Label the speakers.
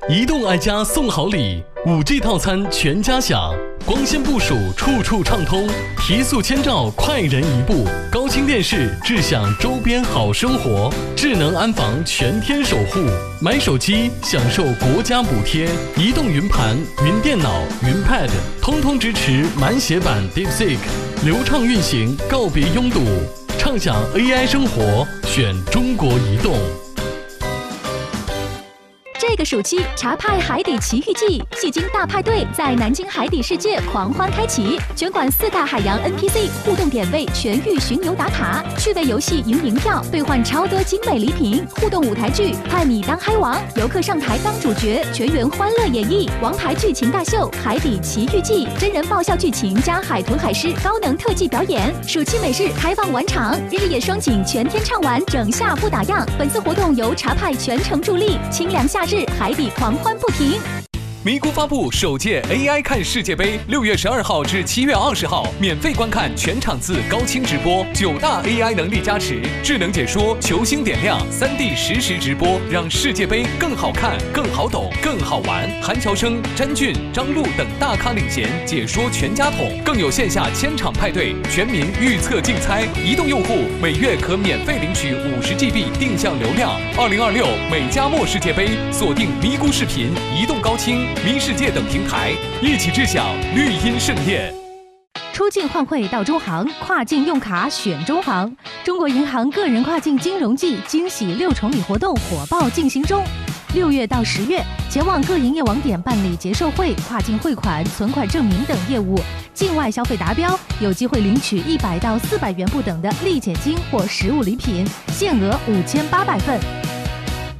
Speaker 1: 移动爱家送好礼，5G 套餐全家享，光纤部署处处畅通，提速签照快人一步，高清电视智享周边好生活，智能安防全天守护，买手机享受国家补贴，移动云盘、云电脑、云 Pad 通通支持满血版 DeepSeek， 流畅运行，告别拥堵，畅享 AI 生活，选中国移动。
Speaker 2: 这个暑期，茶派海底奇遇记戏精大派对在南京海底世界狂欢开启，全馆4大海洋 NPC 互动点位全域巡游打卡，趣味游戏赢银票，兑换超多精美礼品，互动舞台剧派你当嗨王，游客上台当主角，全员欢乐演绎王牌剧情大秀《海底奇遇记》，真人爆笑剧情加海豚海狮高能特技表演，暑期美式开放晚场，日野双景全天畅玩，整下不打烊。本次活动由茶派全程助力，清凉夏日。海底狂欢不停。
Speaker 3: 咪咕发布首届 AI 看世界杯，6月12号至7月20号，免费观看全场次高清直播，9大 AI 能力加持，智能解说，球星点亮，3D 实时直播，让世界杯更好看、更好懂、更好玩。韩乔生、詹俊、张璐等大咖领衔，解说全家桶，更有线下千场派对，全民预测竞猜。移动用户每月可免费领取50GB 定向流量。2026美加墨世界杯，锁定咪咕视频、移动高清、咪世界等平台，一起致享绿茵盛宴。
Speaker 4: 出境换汇到中行，跨境用卡选中行。中国银行个人跨境金融季惊喜6重礼活动火爆进行中。6月到10月，前往各营业网点办理结售汇、跨境汇款、存款证明等业务，境外消费达标，有机会领取100到400元不等的立减金或实物礼品，限额5800份。